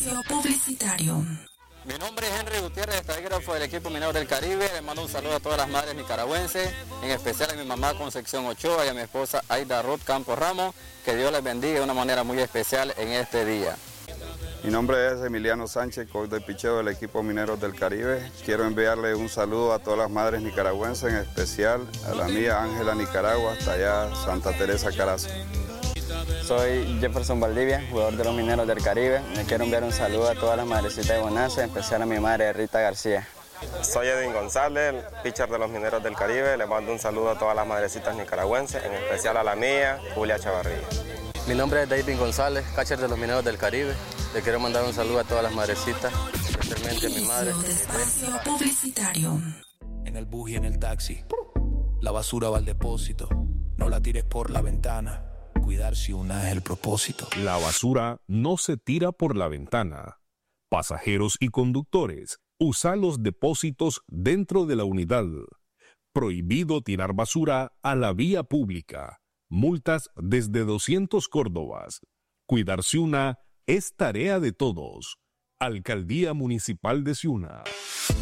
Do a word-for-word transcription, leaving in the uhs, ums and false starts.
Publicitario. Mi nombre es Henry Gutiérrez, estadígrafo del equipo minero del Caribe. Le mando un saludo a todas las madres nicaragüenses, en especial a mi mamá Concepción Ochoa y a mi esposa Aida Ruth Campos Ramos. Que Dios les bendiga de una manera muy especial en este día. Mi nombre es Emiliano Sánchez, coach de picheo del equipo Mineros del Caribe. Quiero enviarle un saludo a todas las madres nicaragüenses, en especial a la mía Ángela Nicaragua, hasta allá Santa Teresa Carazo. Soy Jefferson Valdivia, jugador de los Mineros del Caribe. Le quiero enviar un saludo a todas las madrecitas de Bonanza, en especial a mi madre Rita García. Soy Edwin González, pitcher de los Mineros del Caribe. Le mando un saludo a todas las madrecitas nicaragüenses, en especial a la mía, Julia Chavarría. Mi nombre es David González, catcher de los Mineros del Caribe. Le quiero mandar un saludo a todas las madrecitas, especialmente a mi madre. Espacio publicitario. En el bus y en el taxi, la basura va al depósito. No la tires por la ventana. Cuidar si una es el propósito. La basura no se tira por la ventana. Pasajeros y conductores, usa los depósitos dentro de la unidad. Prohibido tirar basura a la vía pública. Multas desde doscientos córdobas. Cuidar Ciuna es tarea de todos. Alcaldía Municipal de Ciuna.